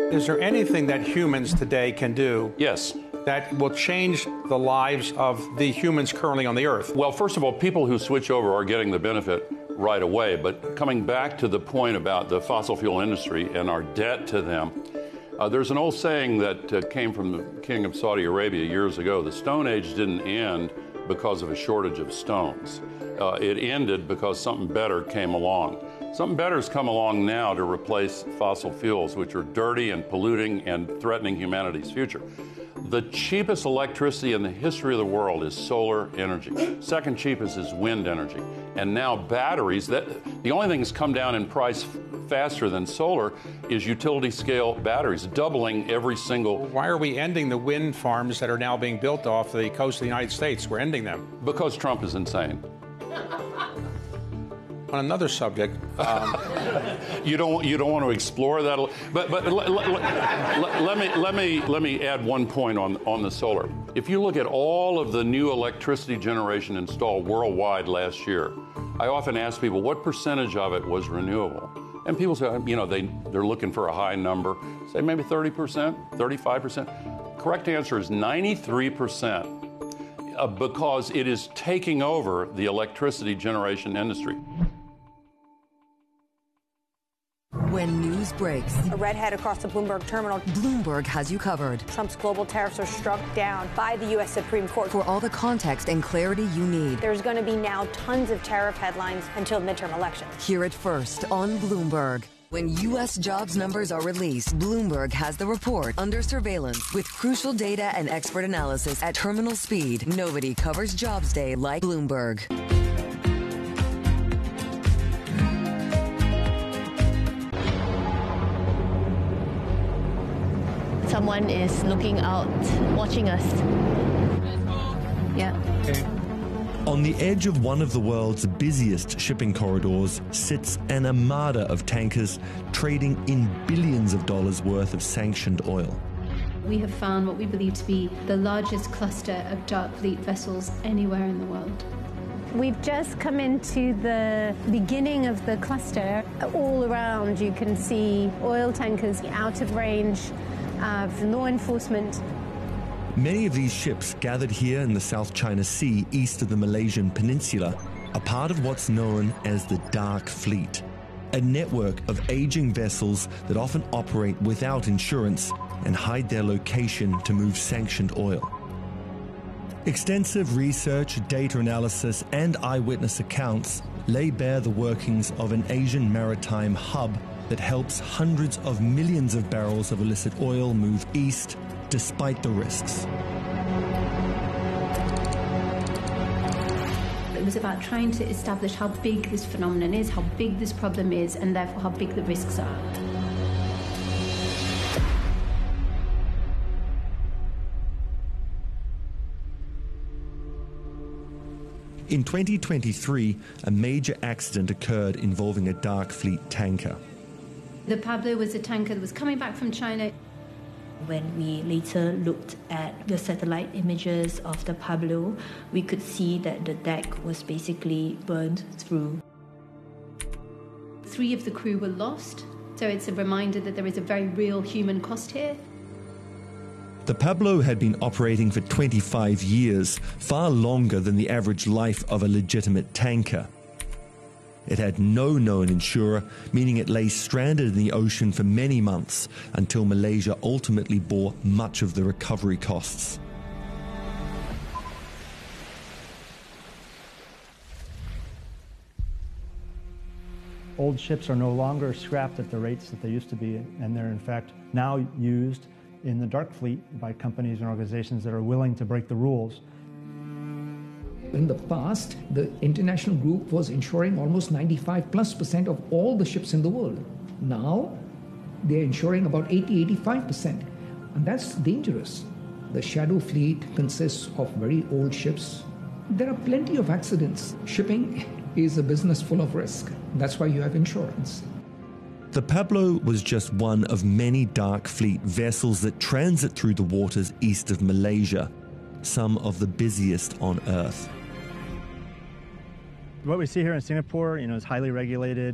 Is there anything that humans today can do? Yes. That will change the lives of the humans currently on the Earth? Well, first of all, people who switch over are getting the benefit right away. But coming back to the point about the fossil fuel industry and our debt to them, there's an old saying that came from the King of Saudi Arabia years ago. The Stone Age didn't end because of a shortage of stones. It ended because something better came along. Something better has come along now to replace fossil fuels, which are dirty and polluting and threatening humanity's future. The cheapest electricity in the history of the world is solar energy. Second cheapest is wind energy. And now batteries, the only thing that's come down in price faster than solar is utility scale batteries, doubling every single... Why are we ending the wind farms that are now being built off the coast of the United States? We're ending them. Because Trump is insane. On another subject, you don't want to explore that, but let me add one point on the solar. If you look at all of the new electricity generation installed worldwide last year, I often ask people what percentage of it was renewable, and people say, they're looking for a high number, say maybe 30%, 35%. Correct answer is 93%. Because it is taking over the electricity generation industry. When news breaks, a redhead across the Bloomberg terminal. Bloomberg has you covered. Trump's global tariffs are struck down by the U.S. Supreme Court. For all the context and clarity you need. There's going to be now tons of tariff headlines until midterm elections. Hear it first on Bloomberg. When U.S. jobs numbers are released, Bloomberg has the report under surveillance with crucial data and expert analysis at terminal speed. Nobody covers Jobs Day like Bloomberg. Someone is looking out, watching us. Yeah. Okay. On the edge of one of the world's busiest shipping corridors sits an armada of tankers trading in billions of dollars worth of sanctioned oil. We have found what we believe to be the largest cluster of dark fleet vessels anywhere in the world. We've just come into the beginning of the cluster. All around you can see oil tankers out of range of law enforcement. Many of these ships gathered here in the South China Sea east of the Malaysian peninsula are part of what's known as the Dark Fleet, a network of aging vessels that often operate without insurance and hide their location to move sanctioned oil. Extensive research, data analysis, and eyewitness accounts lay bare the workings of an Asian maritime hub that helps hundreds of millions of barrels of illicit oil move east despite the risks. It was about trying to establish how big this phenomenon is, how big this problem is, and therefore how big the risks are. In 2023, a major accident occurred involving a Dark Fleet tanker. The Pablo was a tanker that was coming back from China. When we later looked at the satellite images of the Pablo, we could see that the deck was basically burned through. 3 of the crew were lost, so it's a reminder that there is a very real human cost here. The Pablo had been operating for 25 years, far longer than the average life of a legitimate tanker. It had no known insurer, meaning it lay stranded in the ocean for many months until Malaysia ultimately bore much of the recovery costs. Old ships are no longer scrapped at the rates that they used to be, and they're in fact now used in the dark fleet by companies and organizations that are willing to break the rules. In the past, the international group was insuring almost 95+% of all the ships in the world. Now, they're insuring about 80-85%, and that's dangerous. The shadow fleet consists of very old ships. There are plenty of accidents. Shipping is a business full of risk. That's why you have insurance. The Pablo was just one of many Dark Fleet vessels that transit through the waters east of Malaysia, some of the busiest on Earth. What we see here in Singapore, is highly regulated.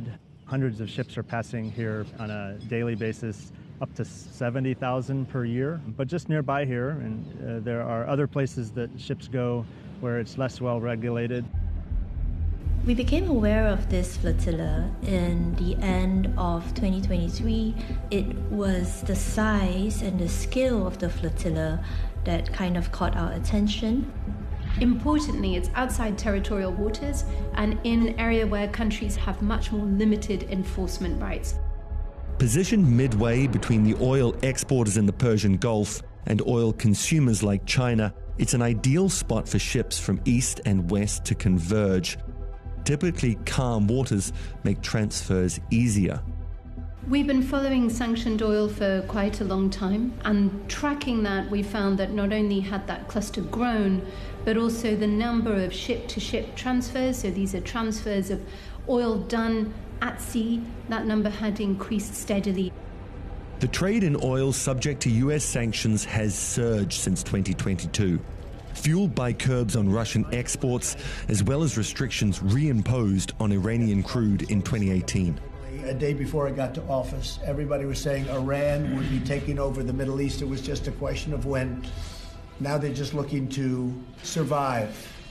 Hundreds of ships are passing here on a daily basis, up to 70,000 per year. But just nearby here, and there are other places that ships go where it's less well regulated. We became aware of this flotilla in the end of 2023. It was the size and the scale of the flotilla that kind of caught our attention. Importantly, it's outside territorial waters and in an area where countries have much more limited enforcement rights. Positioned midway between the oil exporters in the Persian Gulf and oil consumers like China, it's an ideal spot for ships from east and west to converge. Typically, calm waters make transfers easier. We've been following sanctioned oil for quite a long time, and tracking that, we found that not only had that cluster grown, but also the number of ship-to-ship transfers, so these are transfers of oil done at sea, that number had increased steadily. The trade in oil subject to US sanctions has surged since 2022, fueled by curbs on Russian exports, as well as restrictions reimposed on Iranian crude in 2018. A day before I got to office, everybody was saying Iran would be taking over the Middle East. It was just a question of when. Now they're just looking to survive.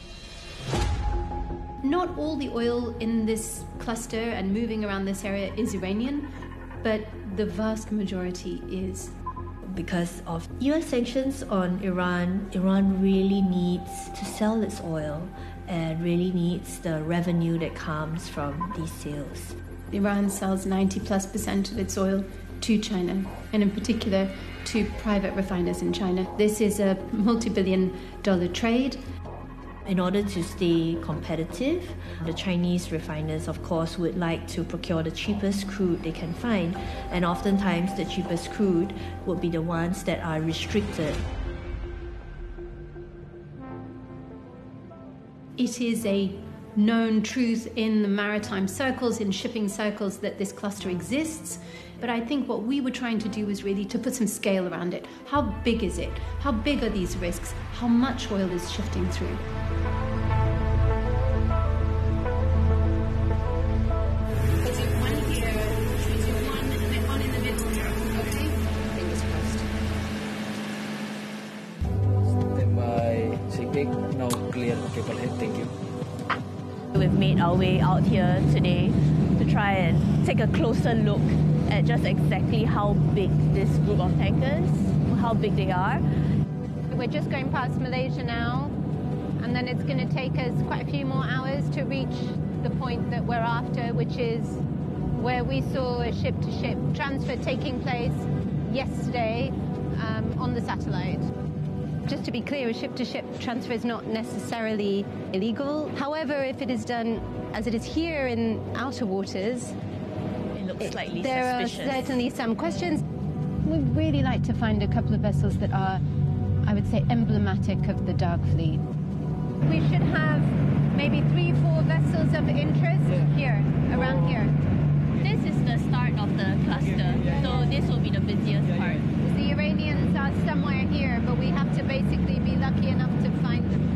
Not all the oil in this cluster and moving around this area is Iranian, but the vast majority is. Because of US sanctions on Iran, Iran really needs to sell its oil and really needs the revenue that comes from these sales. Iran sells 90+% of its oil to China, and in particular to private refiners in China. This is a multi-billion-dollar trade. In order to stay competitive, the Chinese refiners, of course, would like to procure the cheapest crude they can find, and oftentimes the cheapest crude would be the ones that are restricted. It is a known truth in the maritime circles, in shipping circles, that this cluster exists. But I think what we were trying to do was really to put some scale around it. How big is it? How big are these risks? How much oil is shifting through? Now clear cable head, thank you. We've made our way out here today to try and take a closer look at just exactly how big this group of tankers, how big they are. We're just going past Malaysia now, and then it's going to take us quite a few more hours to reach the point that we're after, which is where we saw a ship-to-ship transfer taking place yesterday on the satellite. Just to be clear, a ship-to-ship transfer is not necessarily illegal. However, if it is done as it is here in outer waters, it looks slightly there suspicious. are certainly some questions. We'd really like to find a couple of vessels that are, I would say, emblematic of the dark fleet. We should have maybe 3-4 vessels of interest here, around here. This is the start of the cluster, so this will be the busiest part. The Iranians are somewhere here, but we have to basically be lucky enough to find them.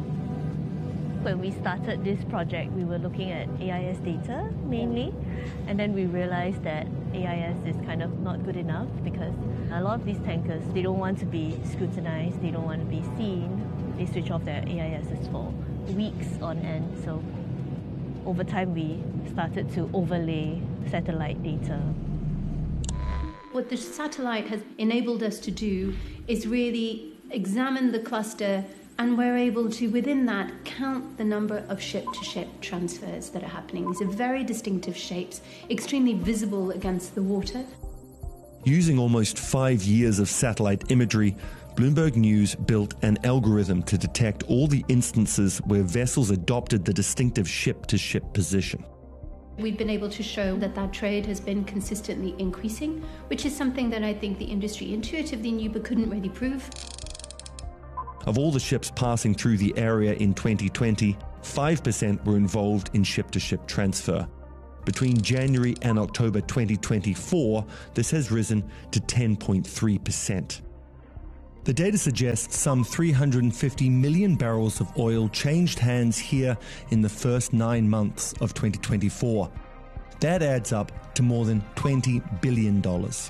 When we started this project, we were looking at AIS data mainly, and then we realized that AIS is kind of not good enough because a lot of these tankers, they don't want to be scrutinized, they don't want to be seen. They switch off their AISs for weeks on end, so over time we started to overlay satellite data. What the satellite has enabled us to do is really examine the cluster, and we're able to, within that, count the number of ship-to-ship transfers that are happening. These are very distinctive shapes, extremely visible against the water. Using almost 5 years of satellite imagery, Bloomberg News built an algorithm to detect all the instances where vessels adopted the distinctive ship-to-ship position. We've been able to show that that trade has been consistently increasing, which is something that I think the industry intuitively knew but couldn't really prove. Of all the ships passing through the area in 2020, 5% were involved in ship-to-ship transfer. Between January and October 2024, this has risen to 10.3%. The data suggests some 350 million barrels of oil changed hands here in the first 9 months of 2024. That adds up to more than $20 billion.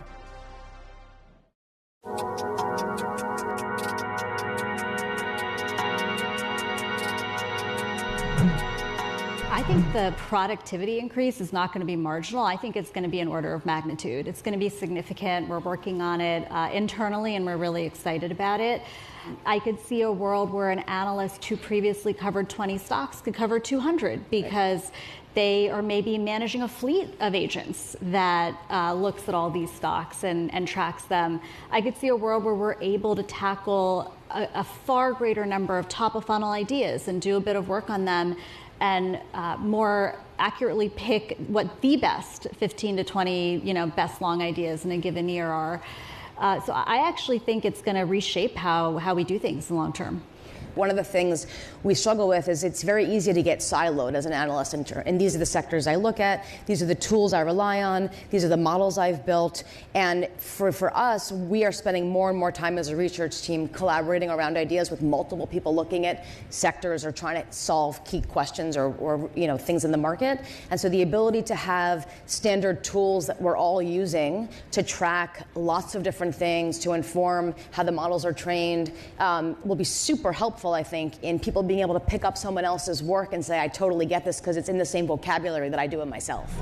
I think the productivity increase is not going to be marginal. I think it's going to be an order of magnitude. It's going to be significant. We're working on it internally, and we're really excited about it. I could see a world where an analyst who previously covered 20 stocks could cover 200 because they are maybe managing a fleet of agents that looks at all these stocks and tracks them. I could see a world where we're able to tackle a far greater number of top-of-funnel ideas and do a bit of work on them and more accurately pick what the best 15 to 20, best long ideas in a given year are. So I actually think it's going to reshape how we do things in the long term. One of the things we struggle with is it's very easy to get siloed as an analyst, and these are the sectors I look at, these are the tools I rely on, these are the models I've built, and for us, we are spending more and more time as a research team collaborating around ideas with multiple people looking at sectors or trying to solve key questions or things in the market. And so the ability to have standard tools that we're all using to track lots of different things, to inform how the models are trained, will be super helpful, I think, in people being able to pick up someone else's work and say, I totally get this because it's in the same vocabulary that I do it myself.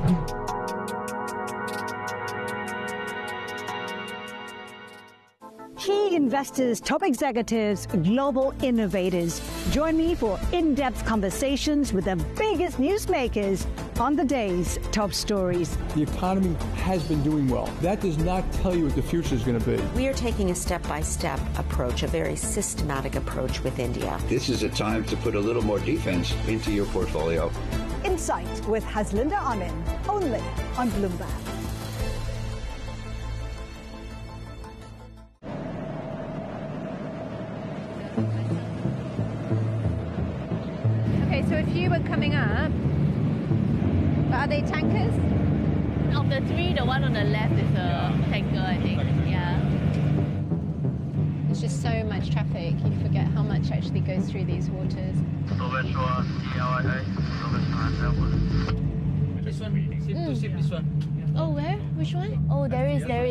Key investors, top executives, global innovators. Join me for in-depth conversations with the biggest newsmakers on the day's top stories. The economy has been doing well. That does not tell you what the future is going to be. We are taking a step-by-step approach, a very systematic approach with India. This is a time to put a little more defense into your portfolio. Insight with Haslinda Amin, only on Bloomberg. Okay, so a few are coming up. Are they tankers? Of the three, the one on the left is a tanker, I think. Yeah. There's just so much traffic, you forget how much actually goes through these waters. This one, ship this one. Oh, where? Which one? Oh, there.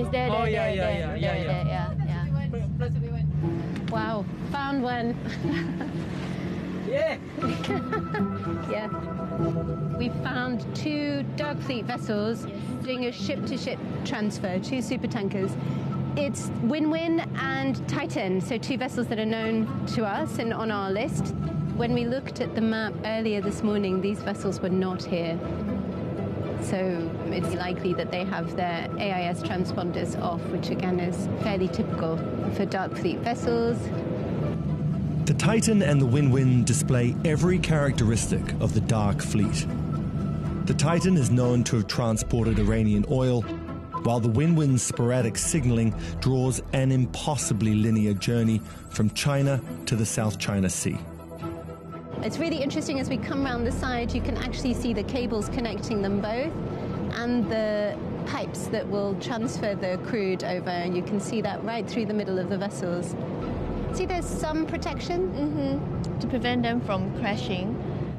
Wow, found one. Yeah. Yeah. We found two Dark Fleet vessels doing a ship-to-ship transfer, two supertankers. It's Win-Win and Titan, so two vessels that are known to us and on our list. When we looked at the map earlier this morning, these vessels were not here. So it's likely that they have their AIS transponders off, which again is fairly typical for Dark Fleet vessels. The Titan and the Win-Win display every characteristic of the Dark Fleet. The Titan is known to have transported Iranian oil, while the Win-Win's sporadic signaling draws an impossibly linear journey from China to the South China Sea. It's really interesting, as we come around the side, you can actually see the cables connecting them both and the pipes that will transfer the crude over, and you can see that right through the middle of the vessels. See, there's some protection to prevent them from crashing.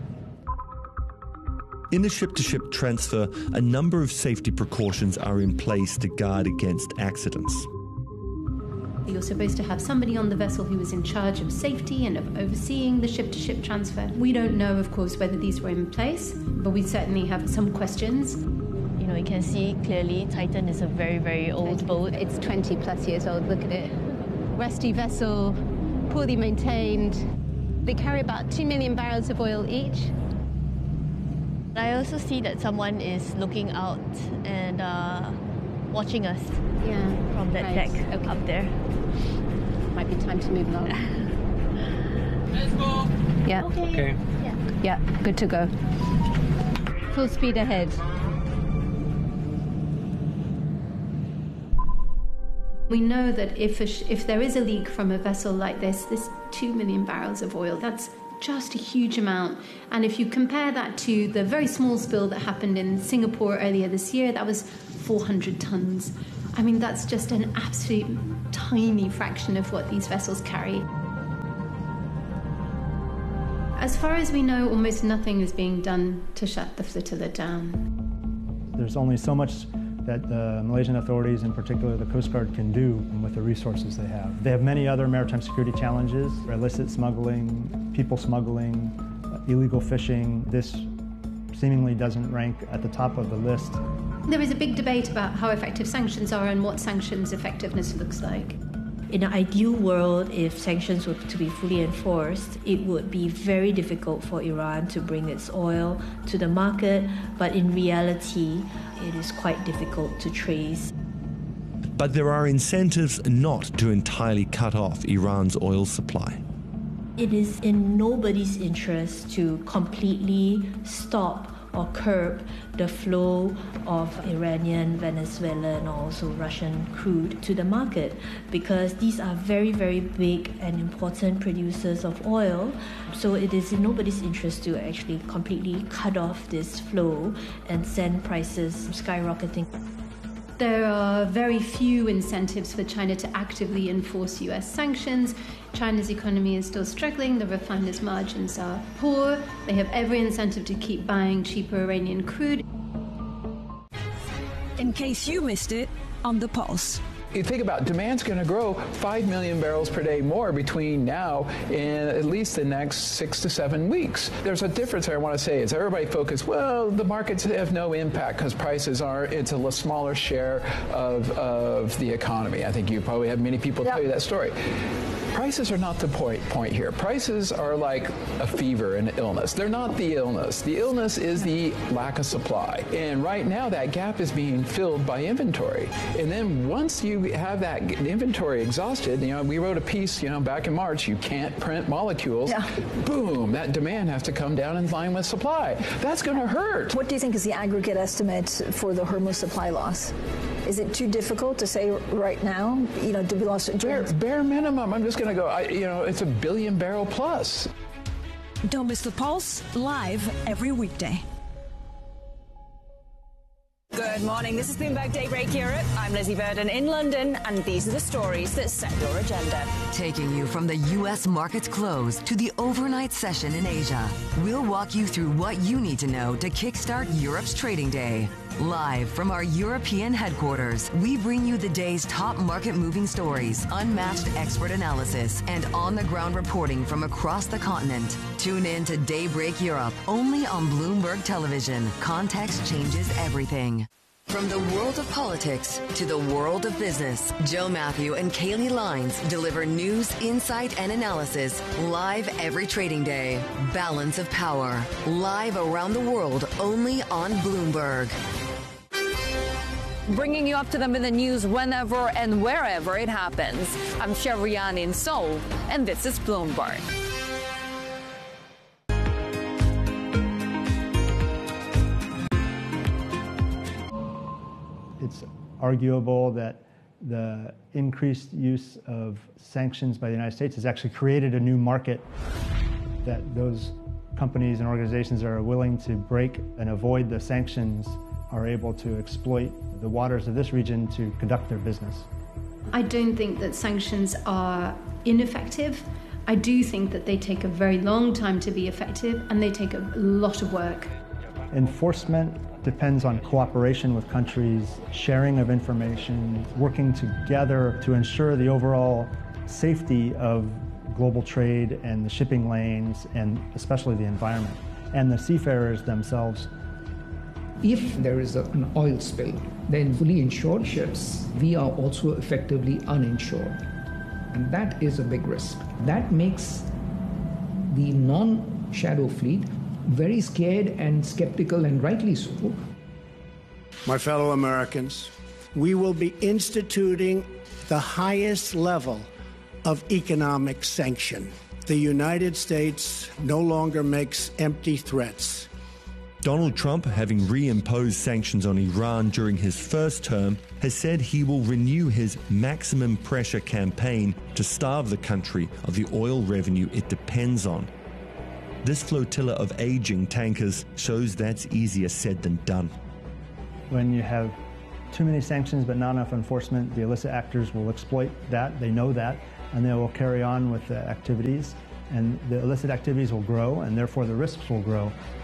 In a ship-to-ship transfer, a number of safety precautions are in place to guard against accidents. You're supposed to have somebody on the vessel who is in charge of safety and of overseeing the ship-to-ship transfer. We don't know, of course, whether these were in place, but we certainly have some questions. You can see clearly Titan is a very, very old boat. It's 20 plus years old, look at it. Rusty vessel, poorly maintained. They carry about 2 million barrels of oil each. I also see that someone is looking out and watching us from that deck up there. Might be time to move along. Let's go. Yeah. Okay. Yeah, good to go. Full speed ahead. We know that if there is a leak from a vessel like this 2 million barrels of oil, that's just a huge amount. And if you compare that to the very small spill that happened in Singapore earlier this year, that was 400 tons. I mean, that's just an absolute tiny fraction of what these vessels carry. As far as we know, almost nothing is being done to shut the flotilla down. There's only so much that the Malaysian authorities, in particular the Coast Guard, can do with the resources they have. They have many other maritime security challenges: illicit smuggling, people smuggling, illegal fishing. This seemingly doesn't rank at the top of the list. There is a big debate about how effective sanctions are and what sanctions effectiveness looks like. In an ideal world, if sanctions were to be fully enforced, it would be very difficult for Iran to bring its oil to the market, but in reality, it is quite difficult to trace. But there are incentives not to entirely cut off Iran's oil supply. It is in nobody's interest to completely stop or curb the flow of Iranian, Venezuelan, or also Russian crude to the market, because these are very, very big and important producers of oil. So it is in nobody's interest to actually completely cut off this flow and send prices skyrocketing. There are very few incentives for China to actively enforce US sanctions. China's economy is still struggling, the refiners' margins are poor, they have every incentive to keep buying cheaper Iranian crude. In case you missed it, on The Pulse. You think about demand's going to grow 5 million barrels per day more between now and at least the next 6 to 7 weeks. There's a difference I want to say is everybody focused, well, the markets have no impact because prices are, it's a smaller share of the economy. I think you probably have many people tell you that story. Prices are not the point here. Prices are like a fever, an illness. They're not the illness. The illness is the lack of supply. And right now that gap is being filled by inventory. And then once you have that inventory exhausted, we wrote a piece, back in March, you can't print molecules. Yeah. Boom, that demand has to come down in line with supply. That's going to hurt. What do you think is the aggregate estimate for the Hormuz supply loss? Is it too difficult to say right now? Do we lost bare minimum? I'm just going to go. It's 1 billion barrel plus. Don't miss The Pulse, live every weekday. Good morning. This is Bloomberg Daybreak Europe. I'm Lizzie Burden in London, and these are the stories that set your agenda. Taking you from the U.S. market's close to the overnight session in Asia, we'll walk you through what you need to know to kickstart Europe's trading day. Live from our European headquarters, we bring you the day's top market-moving stories, unmatched expert analysis, and on-the-ground reporting from across the continent. Tune in to Daybreak Europe, only on Bloomberg Television. Context changes everything. From the world of politics to the world of business, Joe Matthew and Kaylee Lines deliver news, insight, and analysis live every trading day. Balance of Power, live around the world, only on Bloomberg. Bringing you up to them in the news whenever and wherever it happens. I'm Sherian in Seoul, and this is Bloomberg. It's arguable that the increased use of sanctions by the United States has actually created a new market, that those companies and organizations that are willing to break and avoid the sanctions are able to exploit the waters of this region to conduct their business. I don't think that sanctions are ineffective. I do think that they take a very long time to be effective, and they take a lot of work. Enforcement depends on cooperation with countries, sharing of information, working together to ensure the overall safety of global trade and the shipping lanes, and especially the environment, and the seafarers themselves. If there is an oil spill, then fully insured ships, we are also effectively uninsured. And that is a big risk. That makes the non-shadow fleet very scared and skeptical, and rightly so. My fellow Americans, we will be instituting the highest level of economic sanction. The United States no longer makes empty threats. Donald Trump, having reimposed sanctions on Iran during his first term, has said he will renew his maximum pressure campaign to starve the country of the oil revenue it depends on. This flotilla of aging tankers shows that's easier said than done. When you have too many sanctions but not enough enforcement, the illicit actors will exploit that. They know that, and they will carry on with the activities. And the illicit activities will grow, and therefore the risks will grow.